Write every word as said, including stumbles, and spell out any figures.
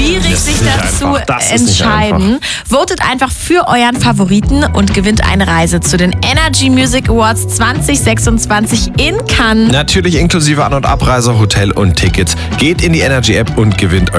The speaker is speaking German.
schwierig, Das sich ist nicht dazu einfach. Das ist nicht entscheiden. Votet einfach für euren Favoriten und gewinnt eine Reise zu den Energy Music Awards zwanzig sechsundzwanzig in Cannes. Natürlich inklusive An- und Abreise, Hotel und Tickets. Geht in die Energy App und gewinnt